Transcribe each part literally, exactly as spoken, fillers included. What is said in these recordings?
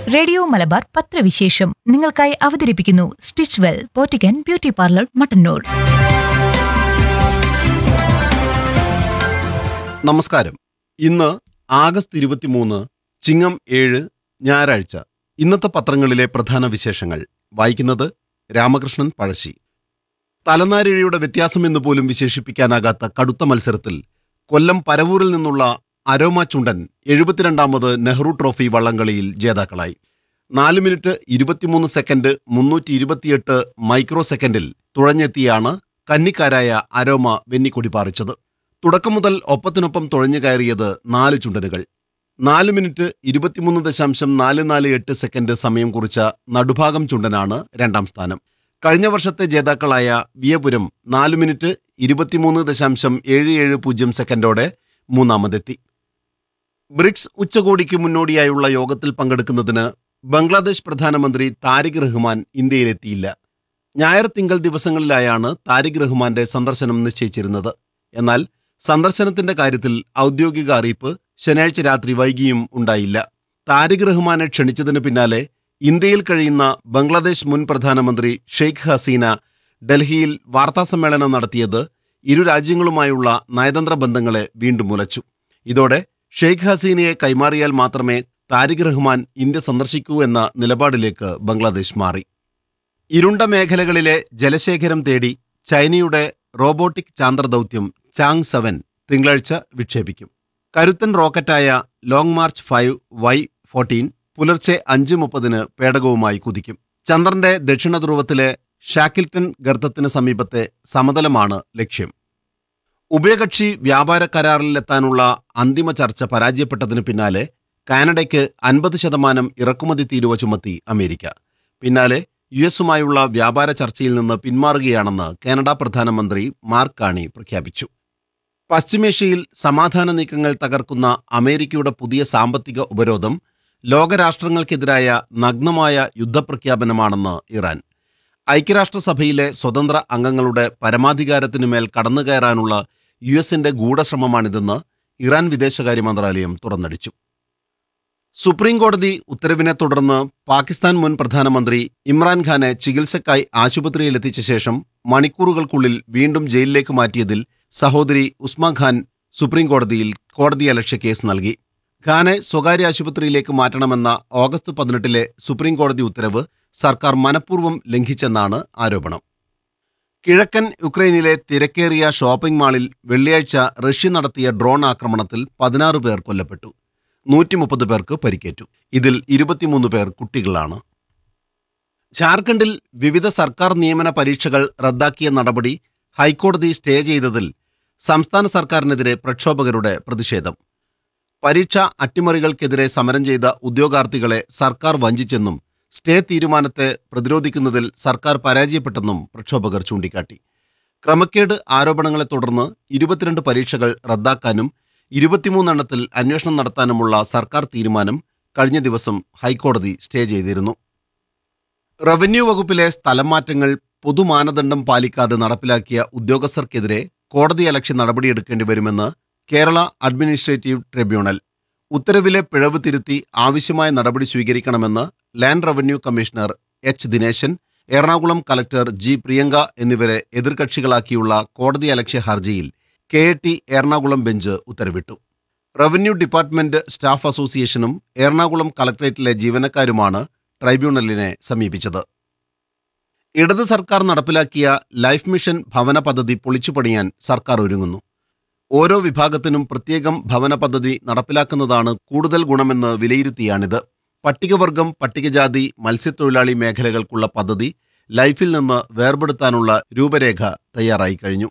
Radio Malabar പത്രവിശേഷം നിങ്ങൾക്കായി അവതരിപ്പിക്കുന്നു stitch well പോറ്റിക്കൻ beauty parlour Mattannur. നമസ്കാരം. ഇന്ന് ആഗസ്റ്റ് ഇരുപത്തിമൂന്ന് ചിങ്ങം ഏഴ് ഞായറാഴ്ച. ഇന്നത്തെ പത്രങ്ങളിലെ പ്രധാന വിശേഷങ്ങൾ വായിക്കുന്നത് രാമകൃഷ്ണൻ പഴശ്ശി. തലനാരിഴയുടെ വ്യത്യാസം എന്ന് പോലും വിശേഷിപ്പിക്കാനാകാത്ത കടുത്ത മത്സരത്തിൽ കൊല്ലം പരവൂരിൽ നിന്നുള്ള അരോമ ചുണ്ടൻ എഴുപത്തിരണ്ടാമത് നെഹ്റു ട്രോഫി വള്ളംകളിയിൽ ജേതാക്കളായി. നാല് മിനിറ്റ് ഇരുപത്തിമൂന്ന് സെക്കൻഡ് മുന്നൂറ്റി ഇരുപത്തിയെട്ട് മൈക്രോ സെക്കൻഡിൽ തുഴഞ്ഞെത്തിയാണ് കന്നിക്കാരായ അരോമ വെന്നിക്കൊടി പാറിച്ചത്. തുടക്കം മുതൽ ഒപ്പത്തിനൊപ്പം തുഴഞ്ഞു കയറിയത് നാല് ചുണ്ടനുകൾ. നാല് മിനിറ്റ് ഇരുപത്തിമൂന്ന് ദശാംശം നാല് നാല് എട്ട് സെക്കൻഡ് സമയം കുറിച്ച നടുഭാഗം ചുണ്ടനാണ് രണ്ടാം സ്ഥാനം. കഴിഞ്ഞ വർഷത്തെ ജേതാക്കളായ വിയപുരം നാല് മിനിറ്റ് ഇരുപത്തിമൂന്ന് ദശാംശം ഏഴ് ഏഴ് പൂജ്യം സെക്കൻഡോടെ മൂന്നാമതെത്തി. ബ്രിക്സ് ഉച്ചകോടിക്ക് മുന്നോടിയായുള്ള യോഗത്തിൽ പങ്കെടുക്കുന്നതിന് ബംഗ്ലാദേശ് പ്രധാനമന്ത്രി താരിഖ് റഹ്മാൻ ഇന്ത്യയിലെത്തിയില്ല. ഞായർ തിങ്കൾ ദിവസങ്ങളിലായാണ് താരിഖ് റഹ്മാന്റെ സന്ദർശനം നിശ്ചയിച്ചിരുന്നത്. എന്നാൽ സന്ദർശനത്തിന്റെ കാര്യത്തിൽ ഔദ്യോഗിക അറിയിപ്പ് ശനിയാഴ്ച രാത്രി വൈകിയും ഉണ്ടായില്ല. താരിഖ് റഹ്മാനെ ക്ഷണിച്ചതിന് പിന്നാലെ ഇന്ത്യയിൽ കഴിയുന്ന ബംഗ്ലാദേശ് മുൻ പ്രധാനമന്ത്രി ഷെയ്ഖ് ഹസീന ഡൽഹിയിൽ വാർത്താസമ്മേളനം നടത്തിയത് ഇരു രാജ്യങ്ങളുമായുള്ള നയതന്ത്ര ബന്ധങ്ങളെ വീണ്ടും ഉലച്ചു. ഇതോടെ ഷെയ്ഖ് ഹസീനയെ കൈമാറിയാൽ മാത്രമേ താരിഖ് റഹ്മാൻ ഇന്ത്യ സന്ദർശിക്കൂ എന്ന നിലപാടിലേക്ക് ബംഗ്ലാദേശ് മാറി. ഇരുണ്ട മേഖലകളിലെ ജലശേഖരം തേടി ചൈനയുടെ റോബോട്ടിക് ചാന്ദ്രദൗത്യം ചാങ് സെവൻ തിങ്കളാഴ്ച വിക്ഷേപിക്കും. കരുത്തൻ റോക്കറ്റായ long March five Y fourteen പുലർച്ചെ അഞ്ച് മുപ്പതിന് പേടകവുമായി കുതിക്കും. ചന്ദ്രന്റെ ദക്ഷിണ ധ്രുവത്തിലെ ഷാക്കിൽട്ടൺ ഗർത്തത്തിന് സമീപത്തെ സമതലമാണ് ലക്ഷ്യം. ഉഭയകക്ഷി വ്യാപാര കരാറിലെത്താനുള്ള അന്തിമ ചർച്ച പരാജയപ്പെട്ടതിന് പിന്നാലെ കാനഡയ്ക്ക് അൻപത് ശതമാനം ഇറക്കുമതി തീരുവ ചുമത്തി അമേരിക്ക. പിന്നാലെ യു എസുമായുള്ള വ്യാപാര ചർച്ചയിൽ നിന്ന് പിന്മാറുകയാണെന്ന് കാനഡ പ്രധാനമന്ത്രി മാർക്ക് കാണി പ്രഖ്യാപിച്ചു. പശ്ചിമേഷ്യയിൽ സമാധാന നീക്കങ്ങൾ തകർക്കുന്ന അമേരിക്കയുടെ പുതിയ സാമ്പത്തിക ഉപരോധം ലോകരാഷ്ട്രങ്ങൾക്കെതിരായ നഗ്നമായ യുദ്ധപ്രഖ്യാപനമാണെന്ന് ഇറാൻ. ഐക്യരാഷ്ട്രസഭയിലെ സ്വതന്ത്ര അംഗങ്ങളുടെ പരമാധികാരത്തിനുമേൽ കടന്നുകയറാനുള്ള യു എസിന്റെ ഗൂഢശ്രമമാണിതെന്ന് ഇറാൻ വിദേശകാര്യ മന്ത്രാലയം തുറന്നടിച്ചു. സുപ്രീം കോടതി ഉത്തരവിനെ തുടർന്ന് പാകിസ്ഥാൻ മുൻ പ്രധാനമന്ത്രി ഇമ്രാൻഖാനെ ചികിത്സയ്ക്കായി ആശുപത്രിയിലെത്തിച്ച ശേഷം മണിക്കൂറുകൾക്കുള്ളിൽ വീണ്ടും ജയിലിലേക്ക് മാറ്റിയതിൽ സഹോദരി ഉസ്മാ ഖാൻ സുപ്രീം കോടതിയിൽ കോടതിയലക്ഷ്യ കേസ് നൽകി. ഖാനെ സ്വകാര്യ ആശുപത്രിയിലേക്ക് മാറ്റണമെന്ന ഓഗസ്റ്റ് പതിനെട്ടിലെ സുപ്രീം കോടതി ഉത്തരവ് സർക്കാർ മനഃപൂർവ്വം ലംഘിച്ചെന്നാണ് ആരോപണം. കിഴക്കൻ യുക്രൈനിലെ തിരക്കേറിയ ഷോപ്പിംഗ് മാളിൽ വെള്ളിയാഴ്ച റഷ്യ നടത്തിയ ഡ്രോൺ ആക്രമണത്തിൽ പതിനാറ് പേർ കൊല്ലപ്പെട്ടു. നൂറ്റി മുപ്പത് പേർക്ക് പരിക്കേറ്റു. ഇതിൽ ഇരുപത്തിമൂന്ന് പേർ കുട്ടികളാണ്. ജാർഖണ്ഡിൽ വിവിധ സർക്കാർ നിയമന പരീക്ഷകൾ റദ്ദാക്കിയ നടപടി ഹൈക്കോടതി സ്റ്റേ ചെയ്തതിൽ സംസ്ഥാന സർക്കാരിനെതിരെ പ്രക്ഷോഭകരുടെ പ്രതിഷേധം. പരീക്ഷാ അട്ടിമറികൾക്കെതിരെ സമരം ചെയ്ത ഉദ്യോഗാർത്ഥികളെ സർക്കാർ വഞ്ചിച്ചെന്നും സ്റ്റേ തീരുമാനത്തെ പ്രതിരോധിക്കുന്നതിൽ സർക്കാർ പരാജയപ്പെട്ടെന്നും പ്രക്ഷോഭകർ ചൂണ്ടിക്കാട്ടി. ക്രമക്കേട് ആരോപണങ്ങളെ തുടർന്ന് ഇരുപത്തിരണ്ട് പരീക്ഷകൾ റദ്ദാക്കാനും ഇരുപത്തിമൂന്നെണ്ണത്തിൽ അന്വേഷണം നടത്താനുമുള്ള സർക്കാർ തീരുമാനം കഴിഞ്ഞ ദിവസം ഹൈക്കോടതി സ്റ്റേ ചെയ്തിരുന്നു. റവന്യൂ വകുപ്പിലെ സ്ഥലം മാറ്റങ്ങൾ പൊതുമാനദണ്ഡം പാലിക്കാതെ നടപ്പിലാക്കിയ ഉദ്യോഗസ്ഥർക്കെതിരെ കോടതിയലക്ഷ്യ നടപടിയെടുക്കേണ്ടി വരുമെന്ന് കേരള അഡ്മിനിസ്ട്രേറ്റീവ് ട്രിബ്യൂണൽ. ഉത്തരവിലെ പിഴവ് തിരുത്തി ആവശ്യമായ നടപടി സ്വീകരിക്കണമെന്ന് land revenue commissioner H Dineshan, Ernakulam collector G Priyanka എന്നിവരെ എതിർകക്ഷികളാക്കിയുള്ള കോടതിയലക്ഷ്യ ഹർജിയിൽ K A T Ernakulam bench ഉത്തരവിട്ടു. റവന്യൂ ഡിപ്പാർട്ട്മെന്റ് സ്റ്റാഫ് അസോസിയേഷനും എറണാകുളം കലക്ടറേറ്റിലെ ജീവനക്കാരുമാണ് ട്രൈബ്യൂണലിനെ സമീപിച്ചത്. ഇടത് സർക്കാർ നടപ്പിലാക്കിയ ലൈഫ് മിഷൻ ഭവന പദ്ധതി പൊളിച്ചുപണിയാൻ സർക്കാർ ഒരുങ്ങുന്നു. ഓരോ വിഭാഗത്തിനും പ്രത്യേകം ഭവന പദ്ധതി നടപ്പിലാക്കുന്നതാണ് കൂടുതൽ ഗുണമെന്ന് വിലയിരുത്തിയാണിത്. പട്ടികവർഗം, പട്ടികജാതി, മത്സ്യത്തൊഴിലാളി മേഖലകൾക്കുള്ള പദ്ധതി ലൈഫിൽ നിന്ന് വേർപെടുത്താനുള്ള രൂപരേഖ തയ്യാറായി കഴിഞ്ഞു.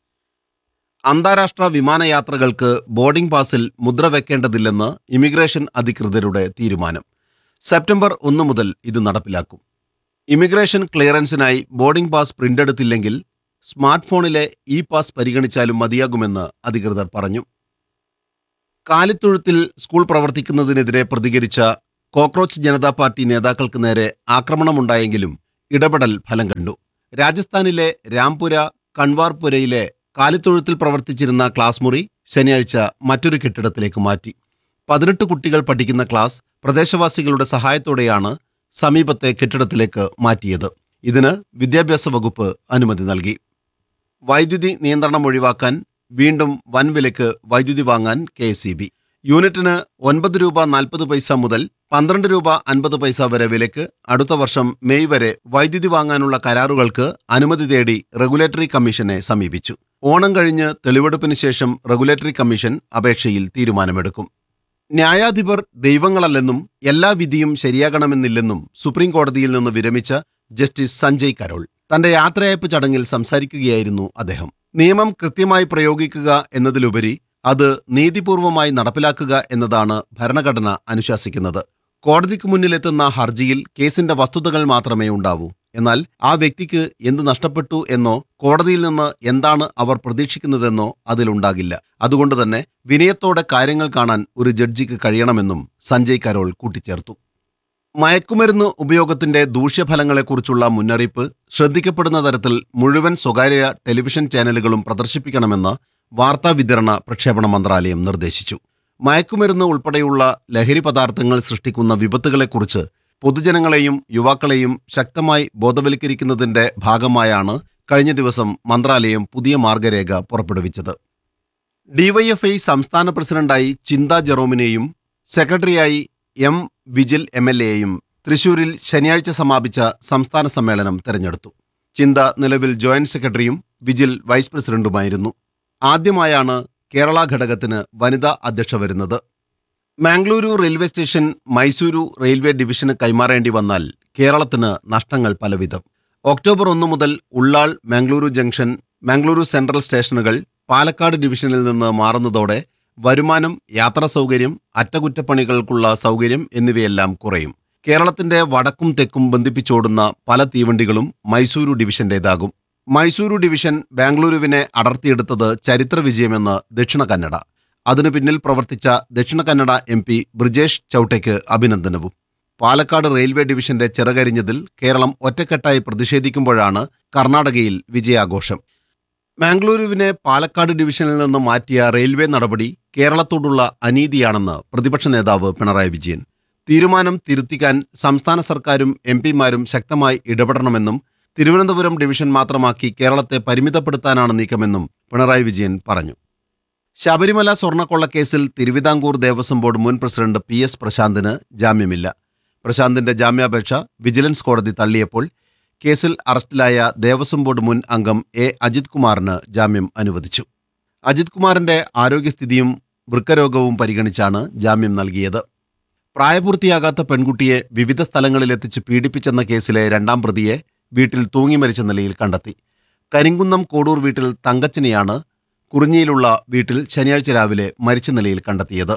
അന്താരാഷ്ട്ര വിമാനയാത്രകൾക്ക് ബോർഡിംഗ് പാസിൽ മുദ്ര വെക്കേണ്ടതില്ലെന്ന് ഇമിഗ്രേഷൻ അധികൃതരുടെ തീരുമാനം. സെപ്റ്റംബർ ഒന്ന് മുതൽ ഇത് നടപ്പിലാക്കും. ഇമിഗ്രേഷൻ ക്ലിയറൻസിനായി ബോർഡിംഗ് പാസ് പ്രിന്റെടുത്തില്ലെങ്കിൽ സ്മാർട്ട് ഫോണിലെ ഇ പാസ് പരിഗണിച്ചാലും മതിയാകുമെന്ന് അധികൃതർ പറഞ്ഞു. കാലിത്തൊഴുത്തിൽ സ്കൂൾ പ്രവർത്തിക്കുന്നതിനെതിരെ പ്രതികരിച്ച കോക്രോച്ച് ജനതാ പാർട്ടി നേതാക്കൾക്ക് നേരെ ആക്രമണമുണ്ടായെങ്കിലും ഇടപെടൽ ഫലം കണ്ടു. രാജസ്ഥാനിലെ രാംപുര കൺവാർപുരയിലെ കാലിത്തൊഴുത്തിൽ പ്രവർത്തിച്ചിരുന്ന ക്ലാസ് മുറി ശനിയാഴ്ച മറ്റൊരു കെട്ടിടത്തിലേക്ക് മാറ്റി. പതിനെട്ട് കുട്ടികൾ പഠിക്കുന്ന ക്ലാസ് പ്രദേശവാസികളുടെ സഹായത്തോടെയാണ് സമീപത്തെ കെട്ടിടത്തിലേക്ക് മാറ്റിയത്. ഇതിന് വിദ്യാഭ്യാസ വകുപ്പ് അനുമതി നൽകി. വൈദ്യുതി നിയന്ത്രണം ഒഴിവാക്കാൻ വീണ്ടും വൻവിലയ്ക്ക് വൈദ്യുതി വാങ്ങാൻ കെ എസ് ഇ ബി. യൂണിറ്റിന് ഒൻപത് രൂപ നാൽപ്പത് പൈസ മുതൽ പന്ത്രണ്ട് രൂപ അൻപത് പൈസ വരെ വിലയ്ക്ക് അടുത്ത വർഷം മെയ് വരെ വൈദ്യുതി വാങ്ങാനുള്ള കരാറുകൾക്ക് അനുമതി തേടി റെഗുലേറ്ററി കമ്മീഷനെ സമീപിച്ചു. ഓണം കഴിഞ്ഞ് തെളിവെടുപ്പിന് ശേഷം റെഗുലേറ്ററി കമ്മീഷൻ അപേക്ഷയിൽ തീരുമാനമെടുക്കും. ന്യായാധിപർ ദൈവങ്ങളല്ലെന്നും എല്ലാ വിധിയും ശരിയാകണമെന്നില്ലെന്നും സുപ്രീം കോടതിയിൽ നിന്ന് വിരമിച്ച ജസ്റ്റിസ് സഞ്ജയ് കരോൾ തന്റെ യാത്രയയപ്പ് ചടങ്ങിൽ സംസാരിക്കുകയായിരുന്നു അദ്ദേഹം. നിയമം കൃത്യമായി പ്രയോഗിക്കുക എന്നതിലുപരി അത് നീതിപൂർവമായി നടപ്പിലാക്കുക എന്നതാണ് ഭരണഘടന അനുശാസിക്കുന്നത്. കോടതിക്ക് മുന്നിലെത്തുന്ന ഹർജിയിൽ കേസിന്റെ വസ്തുതകൾ മാത്രമേ ഉണ്ടാവൂ. എന്നാൽ ആ വ്യക്തിക്ക് എന്ത് നഷ്ടപ്പെട്ടു എന്നോ കോടതിയിൽ നിന്ന് എന്താണ് അവർ പ്രതീക്ഷിക്കുന്നതെന്നോ അതിലുണ്ടാകില്ല. അതുകൊണ്ട് തന്നെ വിനയത്തോടെ കാര്യങ്ങൾ കാണാൻ ഒരു ജഡ്ജിക്ക് കഴിയണമെന്നും സഞ്ജയ് കരോൾ കൂട്ടിച്ചേർത്തു. മയക്കുമരുന്ന് ഉപയോഗത്തിന്റെ ദൂഷ്യഫലങ്ങളെക്കുറിച്ചുള്ള മുന്നറിയിപ്പ് ശ്രദ്ധിക്കപ്പെടുന്ന തരത്തിൽ മുഴുവൻ സ്വകാര്യ ടെലിവിഷൻ ചാനലുകളും പ്രദർശിപ്പിക്കണമെന്ന് വാർത്താ വിതരണ പ്രക്ഷേപണ മന്ത്രാലയം നിർദ്ദേശിച്ചു. മയക്കുമരുന്ന് ഉൾപ്പെടെയുള്ള ലഹരി പദാർത്ഥങ്ങൾ സൃഷ്ടിക്കുന്ന വിപത്തുകളെക്കുറിച്ച് പൊതുജനങ്ങളെയും യുവാക്കളെയും ശക്തമായി ബോധവൽക്കരിക്കുന്നതിന്റെ ഭാഗമായാണ് കഴിഞ്ഞ ദിവസം മന്ത്രാലയം പുതിയ മാർഗരേഖ പുറപ്പെടുവിച്ചത്. ഡിവൈഎഫ്ഐ സംസ്ഥാന പ്രസിഡന്റായി ചിന്ത ജെറോമിനെയും സെക്രട്ടറിയായി എം വിജിൽ എം എൽ എയും തൃശൂരിൽ ശനിയാഴ്ച സമാപിച്ച സംസ്ഥാന സമ്മേളനം തെരഞ്ഞെടുത്തു. ചിന്ത നിലവിൽ ജോയിന്റ് സെക്രട്ടറിയും വിജിൽ വൈസ് പ്രസിഡന്റുമായിരുന്നു. ആദ്യമായാണ് കേരള ഘടകത്തിന് വനിതാ അധ്യക്ഷ വരുന്നത്. Mangaluru railway station Mysuru railway ഡിവിഷന് കൈമാറേണ്ടി വന്നാൽ കേരളത്തിന് നഷ്ടങ്ങൾ പലവിധം. ഒക്ടോബർ ഒന്ന് മുതൽ ഉള്ളാൾ മാംഗ്ലൂരു ജംഗ്ഷൻ, മാംഗ്ലൂരു സെൻട്രൽ സ്റ്റേഷനുകൾ പാലക്കാട് ഡിവിഷനിൽ നിന്ന് മാറുന്നതോടെ വരുമാനം, യാത്രാ സൗകര്യം, അറ്റകുറ്റപ്പണികൾക്കുള്ള സൗകര്യം എന്നിവയെല്ലാം കുറയും. കേരളത്തിന്റെ വടക്കും തെക്കും ബന്ധിപ്പിച്ചോടുന്ന പല തീവണ്ടികളും മൈസൂരു ഡിവിഷന്റേതാകും. മൈസൂരു ഡിവിഷൻ ബാംഗ്ലൂരുവിനെ അടർത്തിയെടുത്തത് ചരിത്ര വിജയമെന്ന് ദക്ഷിണ കന്നഡ. അതിനു പിന്നിൽ പ്രവർത്തിച്ച Dakshina Kannada M P Brijesh ചൌട്ടയ്ക്ക് അഭിനന്ദനവും. Palakkad railway ഡിവിഷന്റെ ചിറകരിഞ്ഞതിൽ കേരളം ഒറ്റക്കെട്ടായി പ്രതിഷേധിക്കുമ്പോഴാണ് കർണാടകയിൽ വിജയാഘോഷം. മാംഗ്ലൂരുവിനെ പാലക്കാട് ഡിവിഷനിൽ നിന്ന് മാറ്റിയ റെയിൽവേ നടപടി കേരളത്തോടുള്ള അനീതിയാണെന്ന് പ്രതിപക്ഷ നേതാവ് പിണറായി വിജയൻ. തീരുമാനം തിരുത്തിക്കാൻ സംസ്ഥാന സർക്കാരും എം പിമാരും ശക്തമായി ഇടപെടണമെന്നും തിരുവനന്തപുരം ഡിവിഷൻ മാത്രമാക്കി കേരളത്തെ പരിമിതപ്പെടുത്താനാണ് നീക്കമെന്നും പിണറായി വിജയൻ പറഞ്ഞു. ശബരിമല സ്വർണ്ണക്കൊള്ളക്കേസിൽ തിരുവിതാംകൂർ ദേവസ്വം ബോർഡ് മുൻ പ്രസിഡന്റ് പി എസ് പ്രശാന്തിന് ജാമ്യമില്ല. പ്രശാന്തിന്റെ ജാമ്യാപേക്ഷ വിജിലൻസ് കോടതി തള്ളിയപ്പോൾ കേസിൽ അറസ്റ്റിലായ ദേവസ്വം ബോർഡ് മുൻ അംഗം എ അജിത് കുമാറിന് ജാമ്യം അനുവദിച്ചു. അജിത് കുമാറിന്റെ ആരോഗ്യസ്ഥിതിയും വൃക്കരോഗവും പരിഗണിച്ചാണ് ജാമ്യം നൽകിയത്. പ്രായപൂർത്തിയാകാത്ത പെൺകുട്ടിയെ വിവിധ സ്ഥലങ്ങളിലെത്തിച്ച് പീഡിപ്പിച്ചെന്ന കേസിലെ രണ്ടാം പ്രതിയെ വീട്ടിൽ തൂങ്ങി മരിച്ച നിലയിൽ കണ്ടെത്തി. കരിങ്കുന്നം കോടൂർ വീട്ടിൽ തങ്കച്ചനെയാണ് കുറിഞ്ഞിയിലുള്ള വീട്ടിൽ ശനിയാഴ്ച രാവിലെ മരിച്ച നിലയിൽ കണ്ടെത്തിയത്.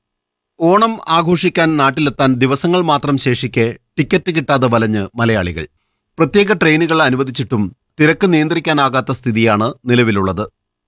ഓണം ആഘോഷിക്കാൻ നാട്ടിലെത്താൻ ദിവസങ്ങൾ മാത്രം ശേഷിക്കെ ടിക്കറ്റ് കിട്ടാതെ വലഞ്ഞ് മലയാളികൾ. പ്രത്യേക ട്രെയിനുകൾ അനുവദിച്ചിട്ടും തിരക്ക് നിയന്ത്രിക്കാനാകാത്ത സ്ഥിതിയാണ് നിലവിലുള്ളത്.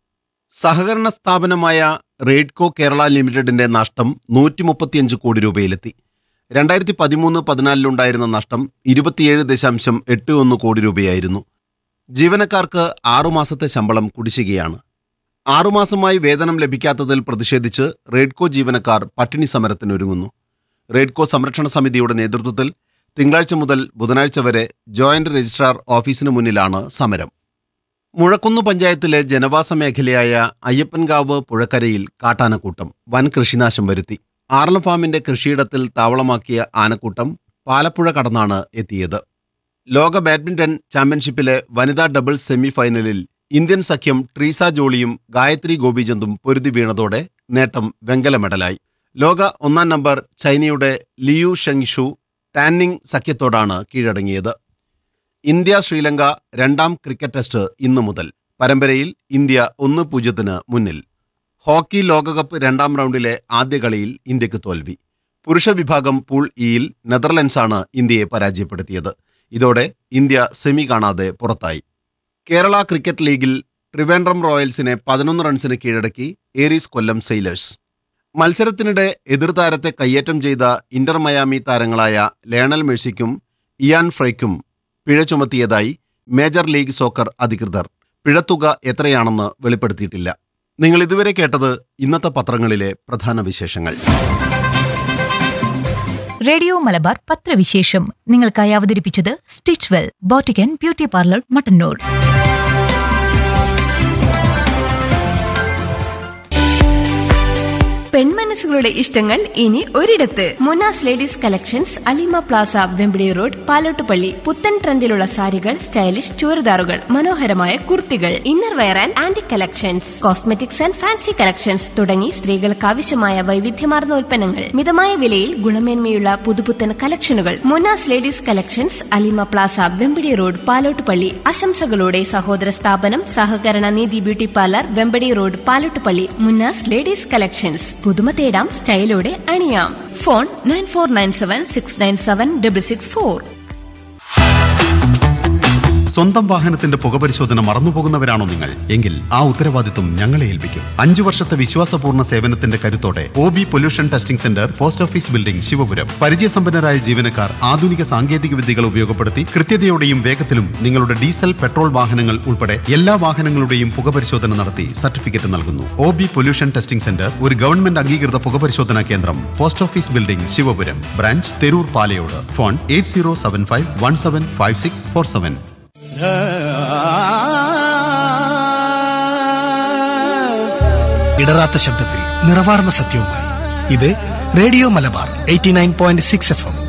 സഹകരണ സ്ഥാപനമായ റെയ്ഡ്കോ കേരള ലിമിറ്റഡിന്റെ നഷ്ടം നൂറ്റി മുപ്പത്തിയഞ്ച് കോടി രൂപയിലെത്തി. രണ്ടായിരത്തി പതിമൂന്ന് പതിനാലിലുണ്ടായിരുന്ന നഷ്ടം ഇരുപത്തിയേഴ് ദശാംശം എട്ട് ഒന്ന് കോടി രൂപയായിരുന്നു. ജീവനക്കാർക്ക് ആറുമാസത്തെ ശമ്പളം കുടിശ്ശികയാണ്. ആറുമാസമായി വേതനം ലഭിക്കാത്തതിൽ പ്രതിഷേധിച്ച് റെയ്ഡ്കോ ജീവനക്കാർ പട്ടിണി സമരത്തിനൊരുങ്ങുന്നു. റെയ്ഡ്കോ സംരക്ഷണ സമിതിയുടെ നേതൃത്വത്തിൽ തിങ്കളാഴ്ച മുതൽ ബുധനാഴ്ച വരെ ജോയിന്റ് രജിസ്ട്രാർ ഓഫീസിന് മുന്നിലാണ് സമരം. മുഴക്കുന്ന് പഞ്ചായത്തിലെ ജനവാസ മേഖലയായ അയ്യപ്പൻകാവ് പുഴക്കരയിൽ കാട്ടാനക്കൂട്ടം വൻ കൃഷിനാശം വരുത്തി. ആർല ഫാമിന്റെ കൃഷിയിടത്തിൽ താവളമാക്കിയ ആനക്കൂട്ടം പാലപ്പുഴ കടന്നാണ് എത്തിയത്. ലോക ബാഡ്മിന്റൺ ചാമ്പ്യൻഷിപ്പിലെ വനിതാ ഡബിൾസ് സെമി ഫൈനലിൽ ഇന്ത്യൻ സഖ്യം ട്രീസ ജോളിയും ഗായത്രി ഗോപിചന്ദും പൊരുതി വീണതോടെ നേട്ടം വെങ്കല മെഡലായി. ലോക ഒന്നാം നമ്പർ ചൈനയുടെ ലിയു ഷെങ്ഷു ടാന്നിങ് സഖ്യത്തോടാണ് കീഴടങ്ങിയത്. ഇന്ത്യ ശ്രീലങ്ക രണ്ടാം ക്രിക്കറ്റ് ടെസ്റ്റ് ഇന്നു മുതൽ. പരമ്പരയിൽ ഇന്ത്യ ഒന്ന് പൂജ്യത്തിന് മുന്നിൽ. ഹോക്കി ലോകകപ്പ് രണ്ടാം റൗണ്ടിലെ ആദ്യ കളിയിൽ ഇന്ത്യക്ക് തോൽവി. പുരുഷ വിഭാഗം പൂൾ ഇയിൽ നെതർലൻഡ്സാണ് ഇന്ത്യയെ പരാജയപ്പെടുത്തിയത്. ഇതോടെ ഇന്ത്യ സെമി കാണാതെ പുറത്തായി. കേരള ക്രിക്കറ്റ് ലീഗിൽ ട്രിവാൻഡ്രം റോയൽസിനെ പതിനൊന്ന് റൺസിന് കീഴടക്കി ഏരീസ് കൊല്ലം സെയിലേഴ്സ്. മത്സരത്തിനിടെ എതിർതാരത്തെ കയ്യേറ്റം ചെയ്ത ഇന്റർ മയാമി താരങ്ങളായ ലയണൽ മെഴ്സിക്കും ഇയാൻ ഫ്രൈക്കും പിഴ ചുമത്തിയതായി മേജർ ലീഗ് സോക്കർ അധികൃതർ. പിഴത്തുക എത്രയാണെന്ന് വെളിപ്പെടുത്തിയിട്ടില്ല. നിങ്ങൾ ഇതുവരെ കേട്ടത് ഇന്നത്തെ പത്രങ്ങളിലെ പ്രധാന വിശേഷങ്ങൾ. റേഡിയോ മലബാർ പത്രവിശേഷം നിങ്ങൾക്കായി അവതരിപ്പിച്ചത് stitch well boutique and beauty parlour Mattannur. പെൺമനസ്സുകളുടെ ഇഷ്ടങ്ങൾ ഇനി ഒരിടത്ത്. Munas ladies collections, Alima Plaza, Vempidi road, Palottupalli. പുത്തൻ ട്രെൻഡിലുള്ള സാരികൾ, സ്റ്റൈലിഷ് ചുരിദാറുകൾ, മനോഹരമായ കുർത്തികൾ, inner wear and anti collections, cosmetics and fancy collections തുടങ്ങി സ്ത്രീകൾക്ക് ആവശ്യമായ വൈവിധ്യമാർന്ന ഉൽപ്പന്നങ്ങൾ മിതമായ വിലയിൽ ഗുണമേന്മയുള്ള പുതുപുത്തൻ കളക്ഷനുകൾ. Munas ladies collections, Alima Plaza, Vempadi road, Palottupalli. ആശംസകളോടെ സഹോദര സ്ഥാപനം സഹകരണ നീതി beauty parlour, Vempadi road, Palottupalli. Munas ladies collections. പുതുമ തേടാം, സ്റ്റൈലോടെ അണിയാം. Phone nine four nine seven six nine seven double six four. സ്വന്തം വാഹനത്തിന്റെ പുകപരിശോധന മറന്നുപോകുന്നവരാണോ നിങ്ങൾ? എങ്കിൽ ആ ഉത്തരവാദിത്വം ഞങ്ങളെ ഏൽപ്പിക്കും. അഞ്ചു വർഷത്തെ വിശ്വാസപൂർണ്ണ സേവനത്തിന്റെ കരുത്തോടെ O B pollution testing centre, post office building, Sivapuram. പരിചയസമ്പന്നരായ ജീവനക്കാർ ആധുനിക സാങ്കേതിക വിദ്യകൾ ഉപയോഗപ്പെടുത്തി കൃത്യതയോടെയും വേഗത്തിലും നിങ്ങളുടെ ഡീസൽ, പെട്രോൾ വാഹനങ്ങൾ ഉൾപ്പെടെ എല്ലാ വാഹനങ്ങളുടെയും പുകപരിശോധന നടത്തി സർട്ടിഫിക്കറ്റ് നൽകുന്നു. O B pollution testing centre ഒരു ഗവൺമെന്റ് അംഗീകൃത പുകപരിശോധനാ കേന്ദ്രം. Post office building, Sivapuram. Branch Theroor Palayode. Phone eight zero seven five one seven five six four seven. ഇടറാത്ത ശബ്ദത്തിൽ നിറവാർന്ന സത്യവുമായി ഇത് radio Malabar eighty nine point six F M.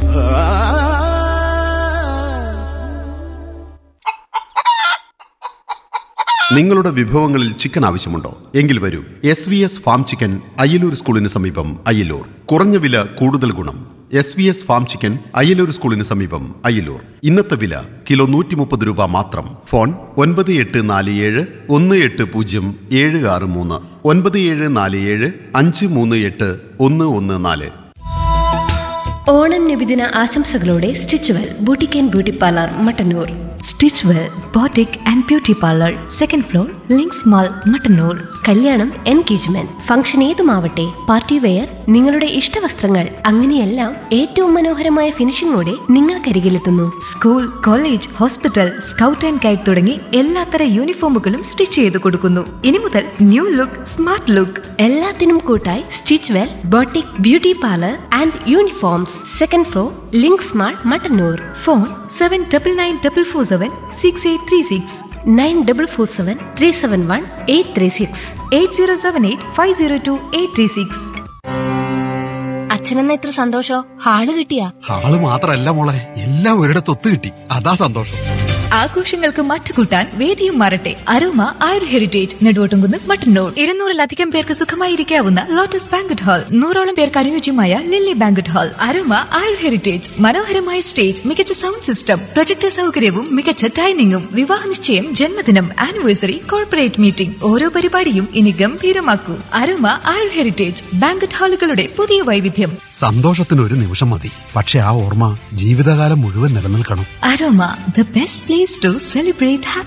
നിങ്ങളുടെ വിഭവങ്ങളിൽ ചിക്കൻ ആവശ്യമുണ്ടോ? എങ്കിൽ വരൂ. S V S farm chicken, Ayyalur സ്കൂളിന് സമീപം, അയ്യലൂർ. കുറഞ്ഞ വില, കൂടുതൽ ഗുണം. S V S farm chicken, Ayyalur സ്കൂളിന് സമീപം, അയ്യലൂർ. ഇന്നത്തെ വില കിലോ നൂറ്റി മുപ്പത് രൂപ മാത്രം. ഫോൺ ഒൻപത് എട്ട് നാല് ഏഴ് ഒന്ന് എട്ട് പൂജ്യം ഏഴ് ആറ് മൂന്ന്, ഒൻപത് ഏഴ് നാല് ഏഴ് അഞ്ച് മൂന്ന് എട്ട് ഒന്ന് ഒന്ന് നാല്. Onam നബിദിന ആശംസകളോടെ stitch well boutique and beauty parlour Mattannur. Stitch well boutique and beauty parlour, second floor, links mall, Mattannur. കല്യാണം, എൻഗേജ്മെന്റ്, ഫംഗ്ഷൻ ഏതുമാവട്ടെ, പാർട്ടി വെയർ, നിങ്ങളുടെ ഇഷ്ടവസ്ത്രങ്ങൾ, അങ്ങനെയെല്ലാം ഏറ്റവും മനോഹരമായ ഫിനിഷിംഗോടെ നിങ്ങൾക്കരികിലെത്തുന്നു. School, college, hospital, scout and guide തുടങ്ങി എല്ലാത്തര യൂണിഫോമുകളും സ്റ്റിച്ച് ചെയ്ത് കൊടുക്കുന്നു. ഇനി മുതൽ ന്യൂ ലുക്ക്, സ്മാർട്ട് ലുക്ക്. എല്ലാത്തിനും കൂട്ടായി stitch well boutique beauty parlour and uniforms, second floor, links mall, Mattannur. Phone seven double nine double four seven six eight three six, nine double four seven three seven one eight three six, eight zero seven eight five zero to eight three six. അച്ഛനെന്ന ഇത്ര സന്തോഷോ? Hall കിട്ടിയാ? Hall മാത്രല്ല മോളെ, എല്ലാം ഒരിടത്ത് ഒത്തു കിട്ടി, അതാ സന്തോഷം. ആഘോഷങ്ങൾക്ക് മാറ്റുകൂട്ടാൻ വേദിയും മാറട്ടെ. അരോമ ആയുർ ഹെറിറ്റേജ്, നെടുവോട്ടുംകുന്ന്, മട്ടന്നൂർ. ഇരുന്നൂറിലധികം പേർക്ക് സുഖമായിരിക്കാവുന്ന ലോട്ടസ് ബാങ്കറ്റ് ഹാൾ, നൂറോളം പേർക്ക് അനുയോജ്യമായ ലില്ലി ബാങ്കറ്റ് ഹാൾ. അരോമ ആയുർ ഹെറിറ്റേജ്, മനോഹരമായ സ്റ്റേജ്, മികച്ച സൗണ്ട് സിസ്റ്റം, പ്രൊജക്ടർ സൗകര്യവും മികച്ച ഡൈനിങ്ങും. വിവാഹ നിശ്ചയം, ജന്മദിനം, ആനിവേഴ്സറി, കോർപ്പറേറ്റ് മീറ്റിംഗ്, ഓരോ പരിപാടിയും ഇനി ഗംഭീരമാക്കൂ. അരോമ ആയുർ ഹെറിറ്റേജ് ബാങ്കറ്റ് ഹാളുകളുടെ പുതിയ വൈവിധ്യം. സന്തോഷത്തിന് ഒരു നിമിഷം മതി, പക്ഷെ ആ ഓർമ്മ ജീവിതകാലം മുഴുവൻ നിലനിൽക്കണം. Aroma, the best place to celebrate happiness.